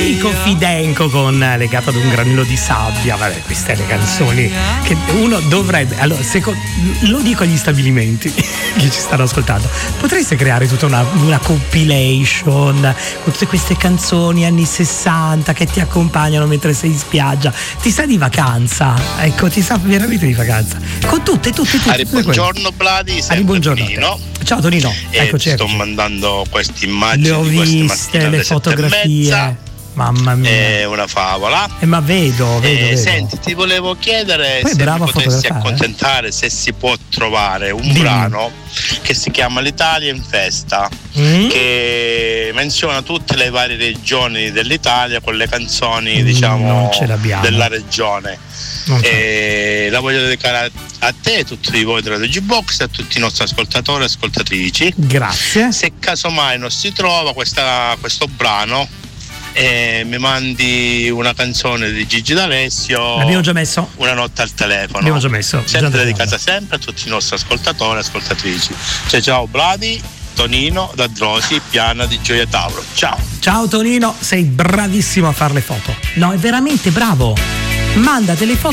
Enrico Fidenco con Legato ad un granello di sabbia. Vabbè, queste le canzoni che uno dovrebbe, allora, lo dico agli stabilimenti che ci stanno ascoltando, potreste creare tutta una compilation con tutte queste canzoni anni 60 che ti accompagnano mentre sei in spiaggia, ti sa di vacanza, ecco, ti sa veramente di vacanza, con tutte buongiorno Bladi, buongiorno Tonino. Ciao Tonino, eccoci. Sto mandando queste immagini, le ho viste, le fotografie, mamma mia, è una favola. Ma vedo. Senti, ti volevo chiedere poi se mi potessi accontentare, se si può trovare un brano che si chiama L'Italia in festa, che menziona tutte le varie regioni dell'Italia con le canzoni diciamo della regione. La voglio dedicare a te, a tutti voi della Digibox, a tutti i nostri ascoltatori e ascoltatrici. Grazie. Se casomai non si trova questo brano, mi mandi una canzone di Gigi D'Alessio. L'abbiamo già messo. Una notte al telefono. L'abbiamo già messo. Sempre dedicata sempre a tutti i nostri ascoltatori e ascoltatrici. Ciao Bladi, Tonino da Drosi, Piana di Gioia Tauro. Ciao Tonino, sei bravissimo a fare le foto. No, è veramente bravo. Manda delle foto